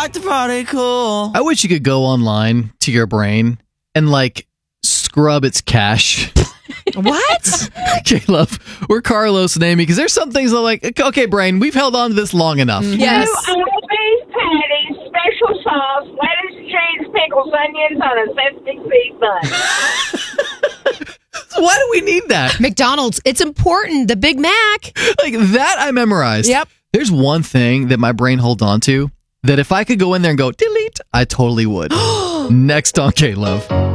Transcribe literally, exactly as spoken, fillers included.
like to party cool. I wish you could go online to your brain and like scrub its cache. What? Okay, love. We're Carlos and Amy because there's some things that are like, okay, brain, we've held on to this long enough. Yes. Two all-beef patties, special sauce, lettuce, cheese, pickles, onions on a zesty sweet bun. So why do we need that? McDonald's. It's important. The Big Mac. Like that I memorized. Yep. There's one thing that my brain holds on to that if I could go in there and go, delete, I totally would. Next on K-Love.